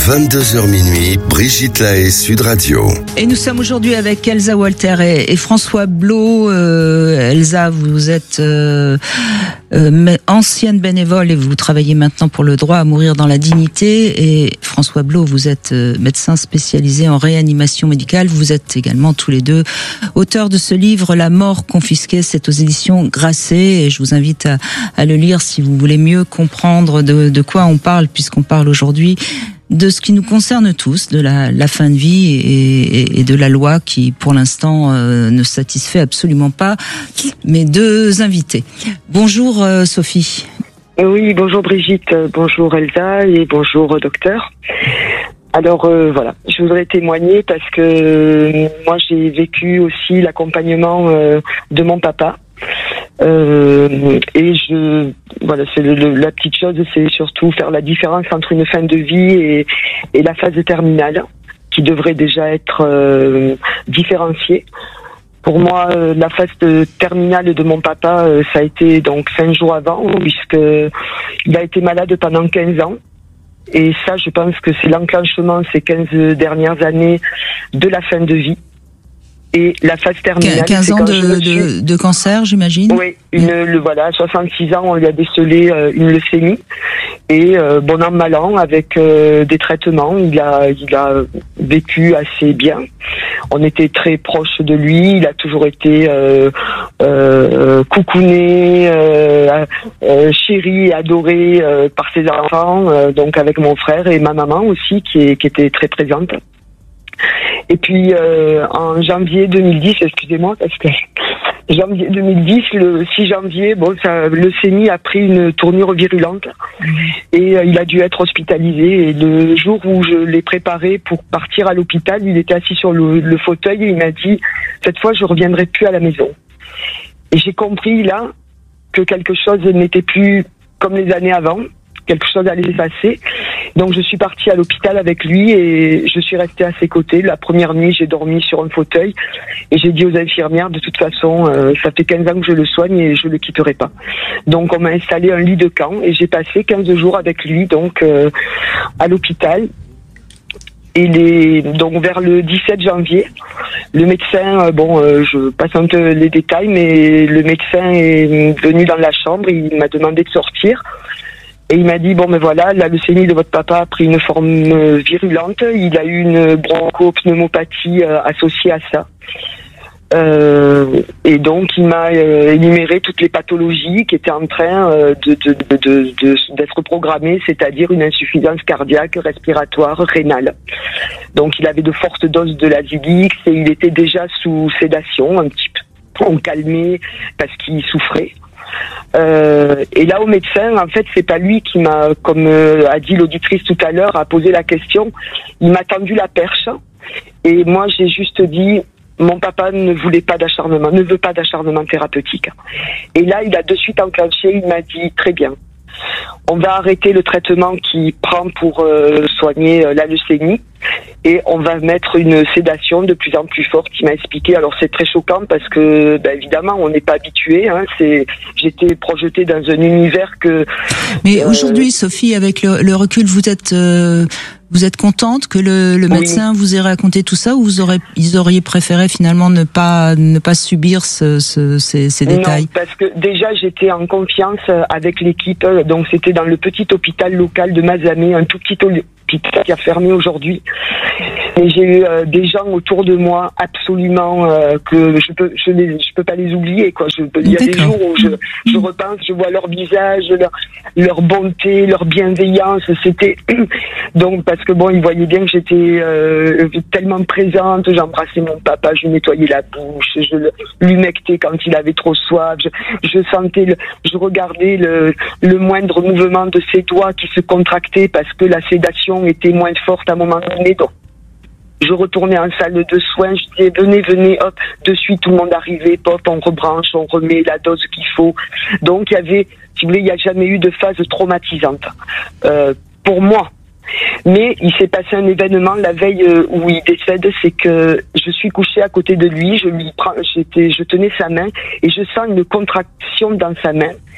22h minuit, Brigitte Lahaie, Sud Radio. Et nous sommes aujourd'hui avec Elsa Walter et François Blot. Elsa, vous êtes ancienne bénévole et vous travaillez maintenant pour le droit à mourir dans la dignité. Et François Blot, vous êtes médecin spécialisé en réanimation médicale. Vous êtes également tous les deux auteurs de ce livre, La mort confisquée. C'est aux éditions Grasset et je vous invite à le lire si vous voulez mieux comprendre de quoi on parle, puisqu'on parle aujourd'hui de ce qui nous concerne tous, de la fin de vie et de la loi qui, pour l'instant, ne satisfait absolument pas mes deux invités. Bonjour Sophie. Oui, bonjour Brigitte, bonjour Elsa et bonjour docteur. Alors voilà, je voudrais témoigner parce que moi j'ai vécu aussi l'accompagnement de mon papa. Et voilà, c'est la petite chose, c'est surtout faire la différence entre une fin de vie et la phase terminale, qui devrait déjà être différenciée. Pour moi, la phase terminale de mon papa, ça a été donc 5 jours avant, puisque il a été malade pendant 15 ans. Et ça, je pense que c'est l'enclenchement ces 15 dernières années de la fin de vie. Et la phase terminale. 15 ans de cancer, j'imagine. Oui, voilà, à 66 ans, on lui a décelé une leucémie. Et bon an, mal an, avec des traitements, il a vécu assez bien. On était très proches de lui, il a toujours été coucouné, chéri, adoré par ses enfants, donc avec mon frère et ma maman aussi, qui était très présente. Et puis en janvier 2010, excusez-moi, parce que janvier 2010, le 6 janvier, le leucémie a pris une tournure virulente et il a dû être hospitalisé. Et le jour où je l'ai préparé pour partir à l'hôpital, il était assis sur le fauteuil et il m'a dit « Cette fois, je reviendrai plus à la maison ». Et j'ai compris là que quelque chose n'était plus comme les années avant. Quelque chose allait se passer. Donc je suis partie à l'hôpital avec lui et je suis restée à ses côtés. La première nuit, j'ai dormi sur un fauteuil et j'ai dit aux infirmières, de toute façon, ça fait 15 ans que je le soigne et je le quitterai pas. Donc on m'a installé un lit de camp et j'ai passé 15 jours avec lui donc à l'hôpital. Et donc vers le 17 janvier, le médecin, je passe un peu les détails, mais le médecin est venu dans la chambre, il m'a demandé de sortir. Et il m'a dit, voilà, la leucémie de votre papa a pris une forme virulente, il a eu une bronchopneumopathie associée à ça. Et donc il m'a énuméré toutes les pathologies qui étaient en train d'être programmées, c'est-à-dire une insuffisance cardiaque, respiratoire, rénale. Donc il avait de fortes doses de l'Azilix et il était déjà sous sédation, un petit peu, on calmait parce qu'il souffrait. Et là au médecin, en fait, c'est pas lui qui m'a, comme a dit l'auditrice tout à l'heure, a posé la question. Il m'a tendu la perche et moi j'ai juste dit, mon papa ne veut pas d'acharnement thérapeutique. Et là il a de suite enclenché, il m'a dit très bien. On va arrêter le traitement qu'il prend pour soigner la leucémie et on va mettre une sédation de plus en plus forte. Il m'a expliqué. Alors c'est très choquant parce que évidemment on n'est pas habitué. J'étais projetée dans un univers que. Mais aujourd'hui, Sophie, avec le recul, vous êtes contente que le médecin vous ait raconté tout ça, ou ils auriez préféré finalement ne pas subir ces détails? Non, parce que déjà j'étais en confiance avec l'équipe. Donc c'était dans le petit hôpital local de Mazamet, un tout petit hôpital qui a fermé aujourd'hui. Et j'ai eu des gens autour de moi absolument que je peux pas les oublier quoi. Il y a des jours où je repense, je vois leur visage, leur bonté, leur bienveillance. C'était donc parce que ils voyaient bien que j'étais tellement présente. J'embrassais mon papa, je lui nettoyais la bouche, je l'humectais quand il avait trop soif. Je sentais, je regardais le moindre mouvement de ses doigts qui se contractaient parce que la sédation était moins forte à un moment donné. Donc je retournais en salle de soins, je disais venez, hop, de suite tout le monde arrivait, pop, on rebranche, on remet la dose qu'il faut. Donc il y avait, si vous voulez, il n'y a jamais eu de phase traumatisante pour moi. Mais il s'est passé un événement la veille où il décède, c'est que je suis couchée à côté de lui, je tenais sa main et je sens une contraction dans sa main.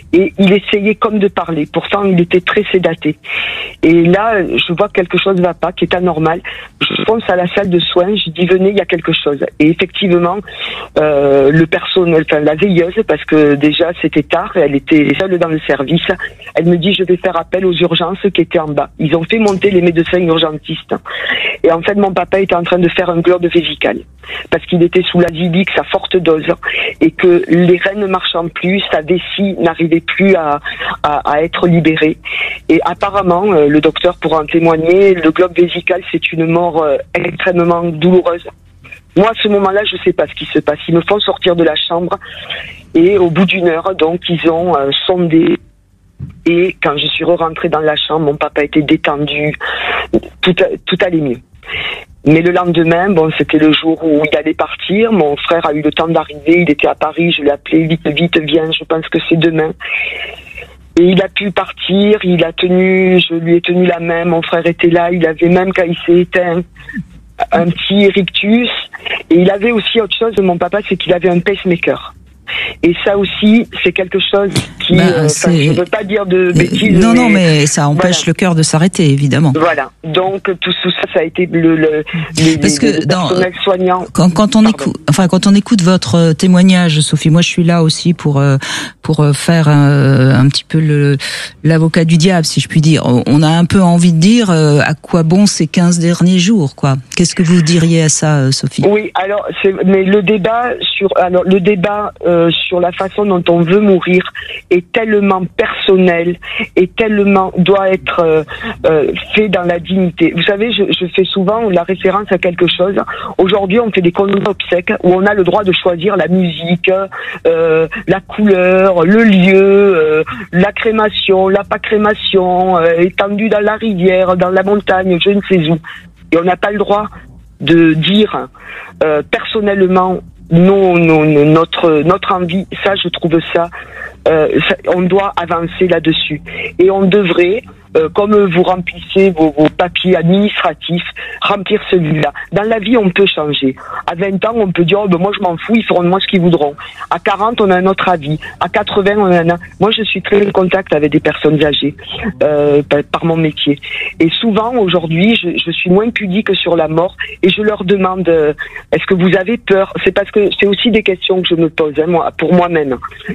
et il essayait comme de parler. Pourtant, il était très sédaté. Et là, je vois que quelque chose ne va pas, qui est anormal. Je pense à la salle de soins, je dis venez, il y a quelque chose. Et effectivement, le personnel, enfin la veilleuse, parce que déjà c'était tard, elle était seule dans le service, elle me dit je vais faire appel aux urgences qui étaient en bas. Ils ont fait monter les médecins urgentistes. Et en fait, mon papa était en train de faire un globe vésical, parce qu'il était sous l'azilique, sa forte dose, et que les reins ne marchant plus, sa vessie n'arrivait plus à être libérée. Et apparemment, le docteur pourra en témoigner, le globe vésical, c'est une mort extrêmement douloureuse. Moi, à ce moment-là, je sais pas ce qui se passe. Ils me font sortir de la chambre, et au bout d'une heure, donc, ils ont sondé. Et quand je suis rentrée dans la chambre, mon papa était détendu, tout allait mieux. Mais le lendemain, bon, c'était le jour où il allait partir. Mon frère a eu le temps d'arriver. Il était à Paris. Je l'ai appelé vite, viens. Je pense que c'est demain. Et il a pu partir. Je lui ai tenu la main. Mon frère était là. Il avait même, quand il s'est éteint, un petit rictus. Et il avait aussi autre chose de mon papa, c'est qu'il avait un pacemaker. Et ça aussi, c'est quelque chose qui, je veux pas dire de bêtises. Non, mais ça empêche le cœur de s'arrêter, évidemment. Voilà. Donc tout ça, ça a été le personnel soignant. Quand on écoute votre témoignage, Sophie, moi je suis là aussi pour faire un petit peu l'avocat du diable, si je puis dire. On a un peu envie de dire à quoi bon ces 15 derniers jours, quoi. Qu'est-ce que vous diriez à ça, Sophie? Oui, alors mais le débat sur la façon dont on veut mourir est tellement personnel et tellement doit être fait dans la dignité. Vous savez, je fais souvent la référence à quelque chose. Aujourd'hui, on fait des condoms obsèques où on a le droit de choisir la musique, la couleur, le lieu, la crémation, la pas crémation, étendue dans la rivière, dans la montagne, je ne sais où. Et on n'a pas le droit de dire personnellement non, notre envie. Ça, je trouve ça, on doit avancer là-dessus. Et on devrait, comme vous remplissez vos papiers administratifs, remplir celui-là. Dans la vie, on peut changer. À 20 ans, on peut dire, moi je m'en fous, ils feront de moi ce qu'ils voudront. À 40, on a un autre avis. À 80, on en a. Moi, je suis très en contact avec des personnes âgées, par mon métier. Et souvent, aujourd'hui, je suis moins pudique sur la mort, et je leur demande, est-ce que vous avez peur? C'est parce que c'est aussi des questions que je me pose, moi, pour moi-même.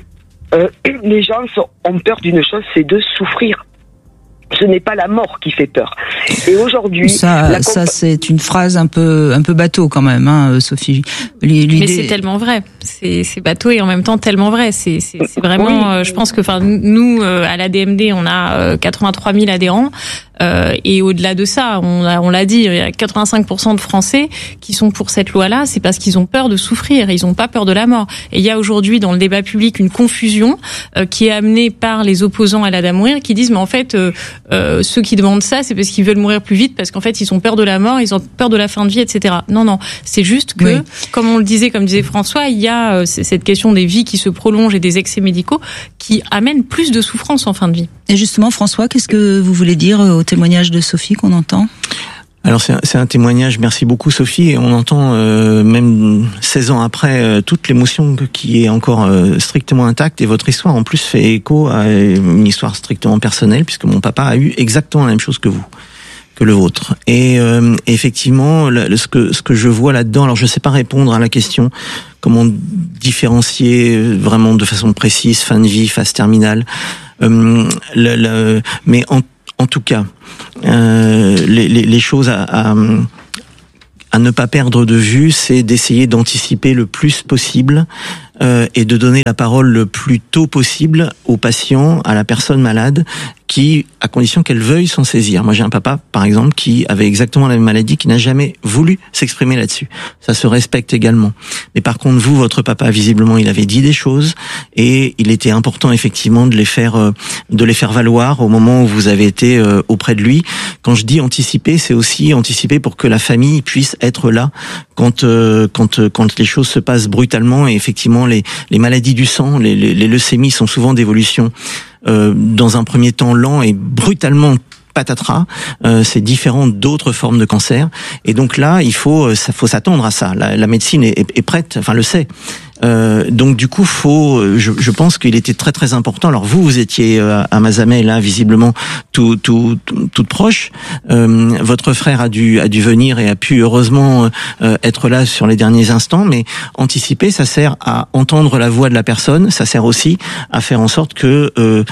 Les gens ont peur d'une chose, c'est de souffrir. Ce n'est pas la mort qui fait peur. Et aujourd'hui, ça c'est une phrase un peu bateau quand même, hein, Sophie. Mais c'est tellement vrai. C'est bateau et en même temps tellement vrai. C'est vraiment. Oui. Je pense que, nous à l'ADMD, on a 83 000 adhérents. Et au-delà de ça, on l'a dit, il y a 85% de Français qui sont pour cette loi-là, c'est parce qu'ils ont peur de souffrir, ils n'ont pas peur de la mort. Et il y a aujourd'hui dans le débat public une confusion qui est amenée par les opposants à l'aide à mourir, qui disent mais en fait ceux qui demandent ça, c'est parce qu'ils veulent mourir plus vite, parce qu'en fait ils ont peur de la mort, ils ont peur de la fin de vie, etc. Non, c'est juste que, comme disait François, il y a cette question des vies qui se prolongent et des excès médicaux qui amènent plus de souffrance en fin de vie. Et justement, François, qu'est-ce que vous voulez dire au témoignage de Sophie qu'on entend? Alors c'est un témoignage, merci beaucoup Sophie, et on entend même 16 ans après toute l'émotion qui est encore strictement intacte, et votre histoire en plus fait écho à une histoire strictement personnelle, puisque mon papa a eu exactement la même chose que vous, que le vôtre. Et effectivement, ce que je vois là-dedans, alors je sais pas répondre à la question comment différencier vraiment de façon précise fin de vie, phase terminale, mais en tout cas, les choses à ne pas perdre de vue, c'est d'essayer d'anticiper le plus possible et de donner la parole le plus tôt possible aux patients, à la personne malade, qui, à condition qu'elle veuille s'en saisir. Moi, j'ai un papa, par exemple, qui avait exactement la même maladie, qui n'a jamais voulu s'exprimer là-dessus. Ça se respecte également. Mais par contre, vous, votre papa, visiblement, il avait dit des choses, et il était important, effectivement, de les faire valoir au moment où vous avez été auprès de lui. Quand je dis anticiper, c'est aussi anticiper pour que la famille puisse être là quand les choses se passent brutalement. Et effectivement, les maladies du sang, les leucémies sont souvent d'évolution dans un premier temps lent et brutalement patatras, c'est différent d'autres formes de cancer, et donc là il faut s'attendre à ça. La médecine est prête, enfin le sait. Donc du coup, je pense qu'il était très très important. Alors vous étiez à Mazamet, là, visiblement toute proche. Votre frère a dû venir et a pu heureusement être là sur les derniers instants. Mais anticiper, ça sert à entendre la voix de la personne. Ça sert aussi à faire en sorte que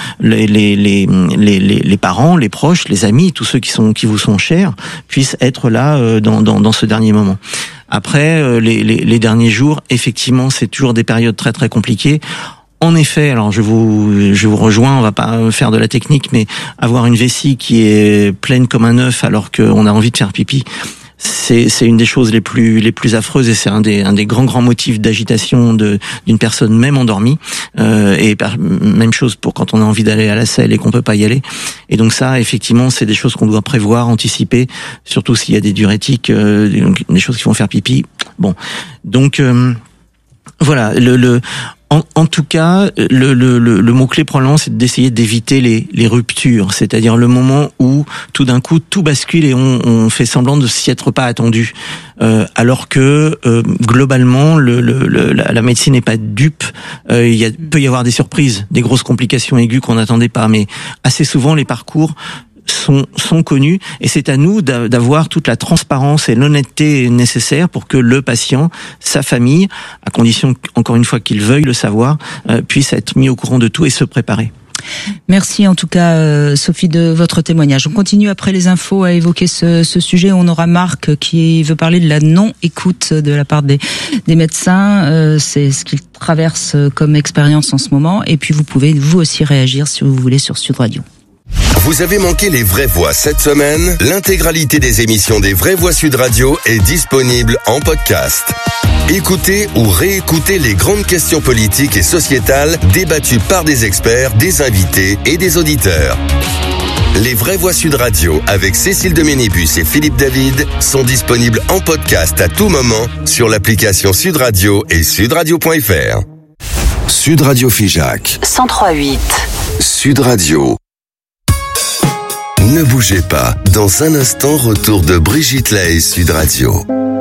les parents, les proches, les amis, tous ceux qui vous sont chers, puissent être là dans ce dernier moment. Après, les derniers jours, effectivement, c'est toujours des périodes très très compliquées. En effet, alors je vous rejoins, on va pas faire de la technique, mais avoir une vessie qui est pleine comme un œuf alors qu'on a envie de faire pipi, c'est une des choses les plus affreuses, et c'est un des grands motifs d'agitation d'une personne même endormie, et même chose pour quand on a envie d'aller à la selle et qu'on peut pas y aller. Et donc ça, effectivement, c'est des choses qu'on doit prévoir, anticiper, surtout s'il y a des diurétiques, des choses qui vont faire pipi. Bon, donc voilà, en tout cas, le mot-clé probablement, c'est d'essayer d'éviter les ruptures, c'est-à-dire le moment où tout d'un coup tout bascule et on fait semblant de s'y être pas attendu, alors que globalement la médecine n'est pas dupe. Peut y avoir des surprises, des grosses complications aiguës qu'on n'attendait pas, mais assez souvent les parcours sont connus, et c'est à nous d'avoir toute la transparence et l'honnêteté nécessaire pour que le patient, sa famille, à condition encore une fois qu'il veuille le savoir, puisse être mis au courant de tout et se préparer. Merci en tout cas Sophie de votre témoignage. On continue après les infos à évoquer ce sujet. On aura Marc qui veut parler de la non-écoute de la part des médecins. C'est ce qu'il traverse comme expérience en ce moment, et puis vous pouvez vous aussi réagir si vous voulez sur Sud Radio. Vous avez manqué les Vraies Voix cette semaine? L'intégralité des émissions des Vraies Voix Sud Radio est disponible en podcast. Écoutez ou réécoutez les grandes questions politiques et sociétales débattues par des experts, des invités et des auditeurs. Les Vraies Voix Sud Radio avec Cécile de Ménébus et Philippe David sont disponibles en podcast à tout moment sur l'application Sud Radio et sudradio.fr. Sud Radio Figeac 103.8. Sud Radio. Ne bougez pas, dans un instant, retour de Brigitte Lahaie, Sud Radio.